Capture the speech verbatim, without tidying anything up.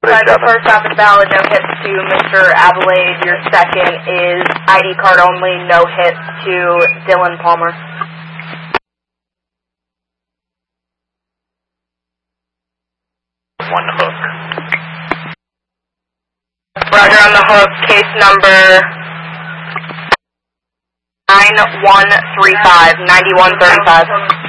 But your first stop is valid, no hits to Mister Adelaide. Your second is I D card only, no hits to Dylan Palmer. One hook. Roger on the hook, case number nine one three five, ninety-one thirty-five.